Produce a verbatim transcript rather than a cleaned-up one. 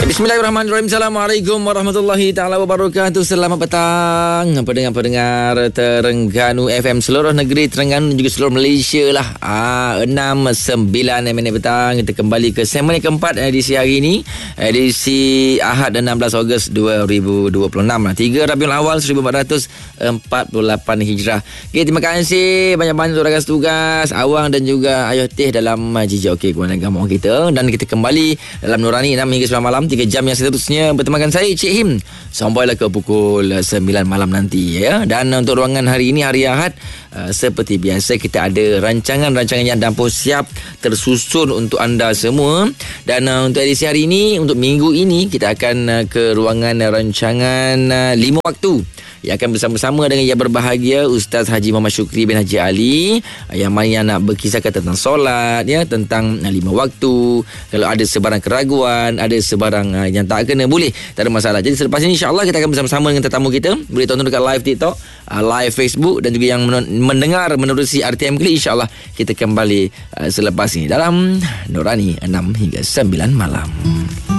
Bismillahirrahmanirrahim. Assalamualaikum warahmatullahi taala wabarakatuh. Selamat petang pendengar-pendengar Terengganu F M seluruh negeri Terengganu dan juga seluruh Malaysia lah. Ah, enam sembilan minit petang. Kita kembali ke segmen keempat edisi hari ini, edisi Ahad enam belas Ogos dua ribu dua puluh enam lah. tiga Rabiul Awal seribu empat ratus empat puluh lapan Hijrah. Okay, terima kasih banyak-banyak untuk rakan tugas Awang dan juga Ayah Teh dalam Jijak Okey Kewangan Gamau kita. Dan kita kembali dalam Nurani enam hingga sembilan malam, tiga jam yang seterusnya bertemakan saya Cik Him sampailah ke pukul sembilan malam nanti ya. Dan untuk ruangan hari ini, hari Ahad, uh, seperti biasa kita ada rancangan-rancangan yang dah pun siap tersusun untuk anda semua. Dan uh, untuk edisi hari ini, untuk minggu ini, kita akan uh, ke ruangan uh, rancangan uh, lima waktu yang akan bersama-sama dengan yang berbahagia Ustaz Haji Muhammad Syukri bin Haji Ali, yang mana nak berkisahkan tentang solat ya, tentang uh, lima waktu. Kalau ada sebarang keraguan, ada sebarang uh, yang tak kena, boleh, tak ada masalah. Jadi selepas ini insya-Allah kita akan bersama-sama dengan tetamu kita. Boleh tonton dekat live TikTok, uh, live Facebook, dan juga yang men- mendengar menerusi R T M Klik. InsyaAllah kita kembali uh, selepas ini dalam Nurani enam hingga sembilan malam.